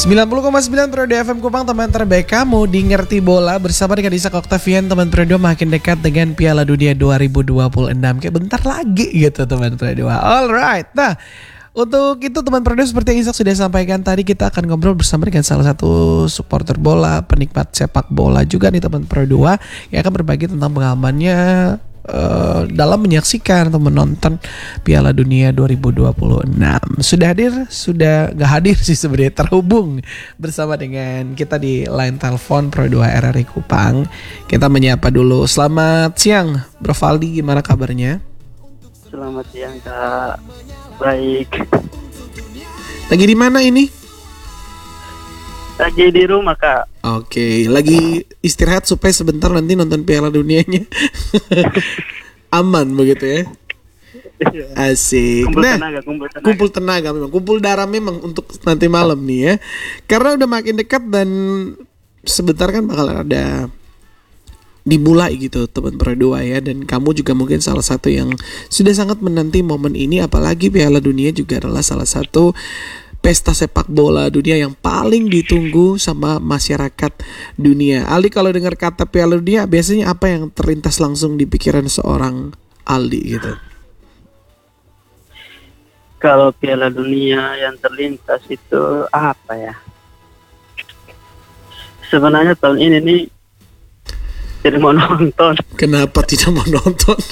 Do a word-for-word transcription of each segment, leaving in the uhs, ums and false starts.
sembilan puluh koma sembilan Periode F M Kupang, teman terbaik kamu di Ngerti Bola. Bersama dengan Ishak Octavian, teman Periode makin dekat dengan Piala Dunia dua ribu dua puluh enam. Kayak bentar lagi gitu teman Periode. Alright, nah untuk itu teman Periode, seperti yang Ishak sudah sampaikan tadi, kita akan ngobrol bersama dengan salah satu supporter bola, penikmat sepak bola juga nih teman Periode, yang akan berbagi tentang pengalamannya Uh, dalam menyaksikan atau menonton Piala Dunia dua ribu dua puluh enam. Sudah hadir, sudah gak hadir sih sebenarnya, terhubung bersama dengan kita di line telepon Pro dua R R I Kupang. Kita menyapa dulu. Selamat siang Bro Valdi, gimana kabarnya? Selamat siang Kak. Baik. Lagi di mana ini? Lagi di rumah Kak. Oke, lagi istirahat supaya sebentar nanti nonton Piala Dunianya. Aman begitu ya. Asik. Kumpul nah, tenaga, kumpul tenaga. Kumpul tenaga memang, kumpul darah memang untuk nanti malam nih ya. Karena udah makin dekat dan sebentar kan bakal ada dimulai gitu teman Pro dua ya, dan kamu juga mungkin salah satu yang sudah sangat menanti momen ini, apalagi Piala Dunia juga adalah salah satu pesta sepak bola dunia yang paling ditunggu sama masyarakat dunia. Aldi, kalau dengar kata Piala Dunia, biasanya apa yang terlintas langsung di pikiran seorang Aldi gitu? Kalau Piala Dunia yang terlintas itu apa ya? Sebenarnya tahun ini nih tidak mau nonton. Kenapa tidak mau nonton?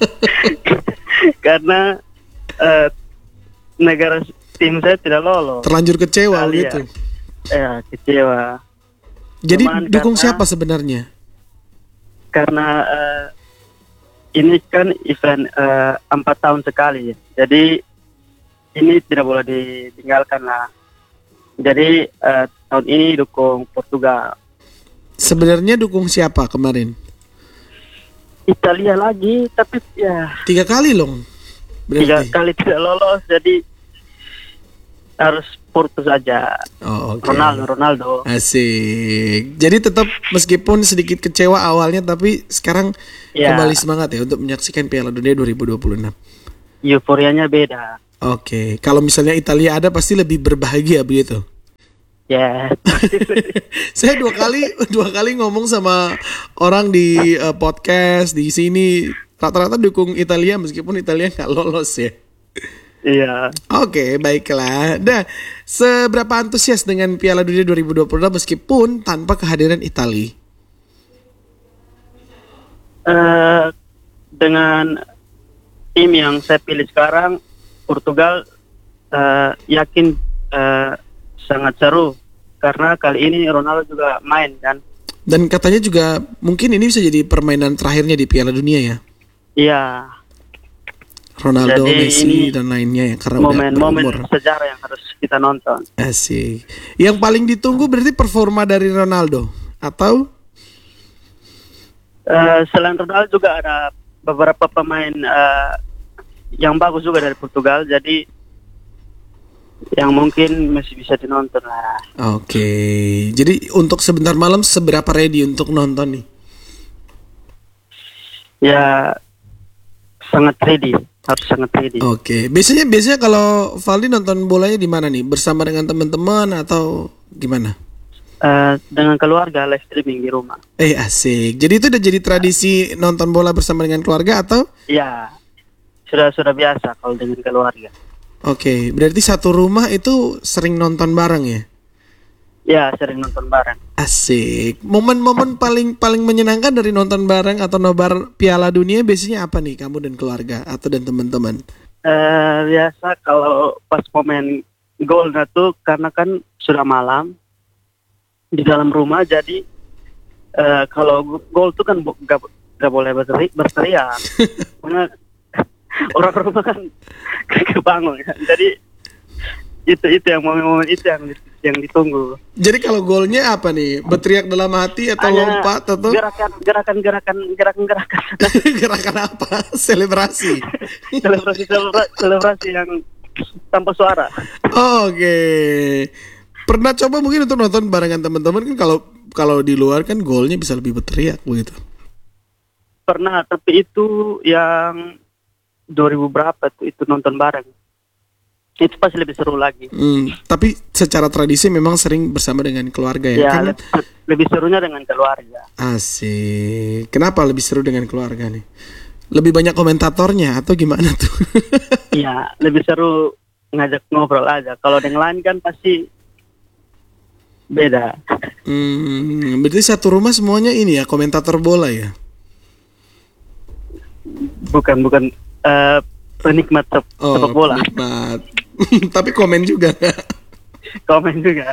Karena uh, negara tim saya tidak lolos. Terlanjur kecewa Kali gitu. Ya, ya kecewa. Jadi Cuman dukung karena, siapa sebenarnya? Karena uh, ini kan event uh, empat tahun sekali, jadi ini tidak boleh ditinggalkan lah. Jadi uh, tahun ini dukung Portugal. Sebenarnya dukung siapa kemarin? Italia lagi, tapi ya tiga kali loh. Berarti. Tiga kali tidak lolos, jadi harus Porto saja. Oh, okay. Ronaldo, Ronaldo. Asik. Jadi tetap meskipun sedikit kecewa awalnya, tapi sekarang ya, kembali semangat ya untuk menyaksikan Piala Dunia dua ribu dua puluh enam. Euforianya beda. Oke. Okay. Kalau misalnya Italia ada pasti lebih berbahagia begitu. Ya. Saya dua kali dua kali ngomong sama orang di uh, podcast di sini, rata-rata dukung Italia meskipun Italia nggak lolos ya. Iya. Oke, baiklah. Nah, seberapa antusias dengan Piala Dunia dua ribu dua puluh enam meskipun tanpa kehadiran Italia? Uh, dengan tim yang saya pilih sekarang, Portugal, uh, yakin uh, sangat seru karena kali ini Ronaldo juga main kan. Dan katanya juga mungkin ini bisa jadi permainan terakhirnya di Piala Dunia ya? Iya. Ronaldo, jadi Messi dan lainnya ya, karena momen-momen udah berumur. Sejarah yang harus kita nonton. Asik. Yang paling ditunggu berarti performa dari Ronaldo atau? Uh, selain Ronaldo juga ada beberapa pemain uh, yang bagus juga dari Portugal, jadi yang mungkin masih bisa dinonton lah. Oke. Jadi untuk sebentar malam seberapa ready untuk nonton nih? Ya sangat ready. Harus sangat ready. Oke, okay. biasanya biasanya kalau Valdi nonton bolanya di mana nih? Bersama dengan teman-teman atau gimana? Uh, dengan keluarga, live streaming di rumah. Eh asik. Jadi itu udah jadi tradisi nonton bola bersama dengan keluarga atau? Ya, sudah sudah biasa kalau dengan keluarga. Oke, okay. Berarti satu rumah itu sering nonton bareng ya? Ya, sering nonton bareng. Asik. Momen-momen paling paling menyenangkan dari nonton bareng atau nobar Piala Dunia biasanya apa nih kamu dan keluarga atau dan teman-teman? Uh, biasa kalau pas momen gol itu karena kan sudah malam di dalam rumah, jadi uh, kalau gol itu kan gak, gak boleh berteri- berteriak. Karena orang rumah kan kebangun kan. Jadi itu itu yang momen-momen itu yang yang ditunggu. Jadi kalau golnya apa nih? Berteriak dalam hati atau hanya lompat atau gerakan gerakan gerakan gerakan gerakan gerakan apa? Selebrasi. selebrasi selebrasi selebrasi yang tanpa suara. Oh, Oke. Okay. Pernah coba mungkin untuk nonton barengan teman-teman kan, kalau kalau di luar kan golnya bisa lebih berteriak begitu. Pernah, tapi itu yang dua ribu berapa tuh itu nonton bareng. itu pasti lebih seru lagi. Hmm, tapi secara tradisi memang sering bersama dengan keluarga ya? Ya, Kan? lebih, lebih serunya dengan keluarga. Asik. Kenapa lebih seru dengan keluarga nih? Lebih banyak komentatornya atau gimana tuh? Ya, lebih seru ngajak ngobrol aja. Kalau yang lain kan pasti beda. Hmm, berarti satu rumah semuanya ini ya komentator bola ya? Bukan, bukan eh, penikmat sep- sepak bola. Penikmat. Tapi komen juga. Komen juga.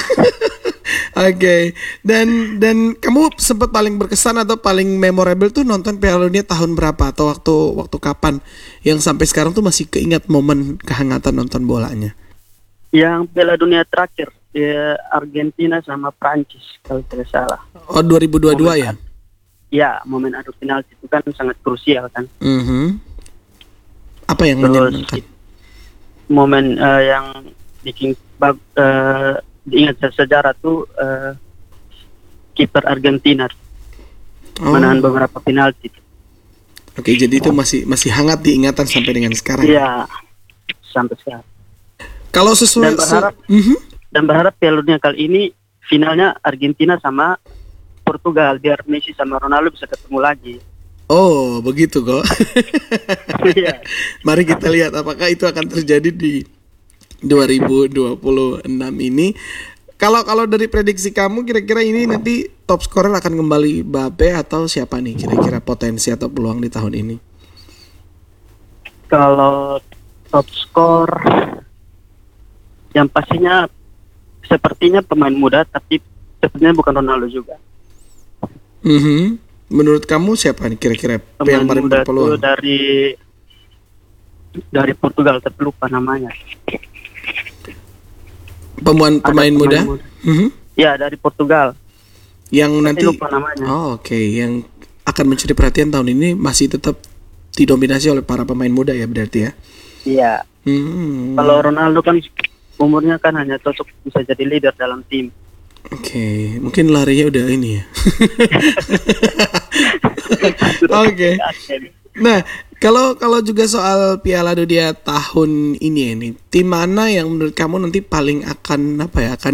Oke, dan dan kamu sempat paling berkesan atau paling memorable tuh nonton Piala Dunia tahun berapa atau waktu waktu kapan yang sampai sekarang tuh masih keingat momen kehangatan nonton bolanya? Yang Piala Dunia terakhir ya, Argentina sama Prancis kalau tidak salah. Oh, dua ribu dua puluh dua ya? Ya, momen adu penalti itu kan sangat krusial kan. Mhm. Apa yang Terus menyenangkan? momen eh, yang bikin bag, eh, diingat sejarah tuh eh, kiper Argentina Oh. menahan beberapa penalti. Oke, jadi itu masih masih hangat diingatan sampai dengan sekarang. Iya, sampai sekarang. Kalau sesuai Dan berharap se- Mhm. dan berharap Piala Dunia kali ini finalnya Argentina sama Portugal biar Messi sama Ronaldo bisa ketemu lagi. Oh, begitu kok. Iya. Mari kita lihat apakah itu akan terjadi di dua ribu dua puluh enam ini. Kalau kalau dari prediksi kamu kira-kira ini nanti top scorer akan kembali Mbappe atau siapa nih kira-kira potensi atau peluang di tahun ini? Kalau top skor yang pastinya sepertinya pemain muda tapi sepertinya bukan Ronaldo juga. Mhm. Menurut kamu siapa nih kira-kira Pemain yang paling muda itu berpeluang? dari dari Portugal tapi lupa namanya. Pemain Ada pemain muda? muda. Mhm. Ya, dari Portugal. Yang Tapi nanti lupa namanya. Oh, oke, yang akan mencuri perhatian tahun ini masih tetap didominasi oleh para pemain muda ya berarti ya. Iya. Hmm. Kalau Ronaldo kan umurnya kan hanya cocok bisa jadi leader dalam tim. Oke, mungkin larinya udah ini ya. Oke. Nah, kalau kalau juga soal Piala Dunia tahun ini ya, ini tim mana yang menurut kamu nanti paling akan apa ya akan